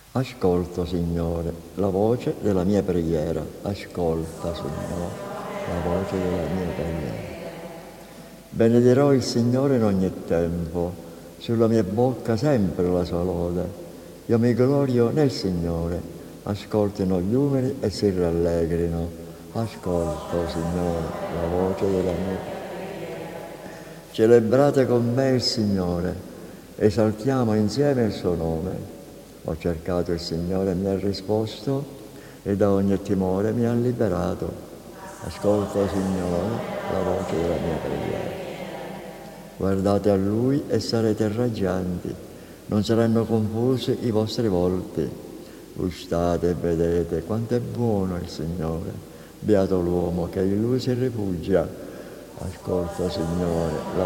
Ascolta, Signore, la voce della mia preghiera. Ascolta, Signore, la voce della mia preghiera. Benedirò il Signore in ogni tempo, sulla mia bocca sempre la sua lode. Io mi glorio nel Signore, ascoltino gli umili e si rallegrino. Ascolta, Signore, la voce della mia preghiera. Celebrate con me il Signore, esaltiamo insieme il suo nome. Ho cercato il Signore e mi ha risposto e da ogni timore mi ha liberato. Ascolta, Signore, la voce della mia preghiera. Guardate a Lui e sarete raggianti, non saranno confusi i vostri volti. Gustate e vedete quanto è buono il Signore. Beato l'uomo che in Lui si rifugia. Ascolta, Signore, la